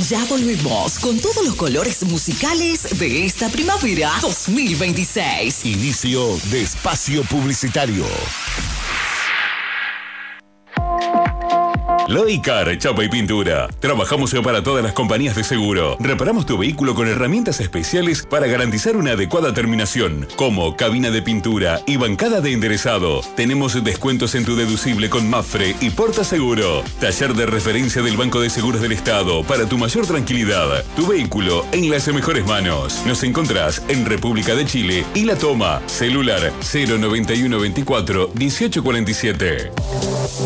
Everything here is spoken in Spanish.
Ya volvemos con todos los colores musicales de esta primavera 2026. Inicio de espacio publicitario. Loicar, Chapa y Pintura. Trabajamos para todas las compañías de seguro. Reparamos tu vehículo con herramientas especiales para garantizar una adecuada terminación, como cabina de pintura y bancada de enderezado. Tenemos descuentos en tu deducible con Mafre y Porta Seguro. Taller de referencia del Banco de Seguros del Estado para tu mayor tranquilidad. Tu vehículo en las mejores manos. Nos encontrás en República de Chile y La Toma. Celular 091 24 1847.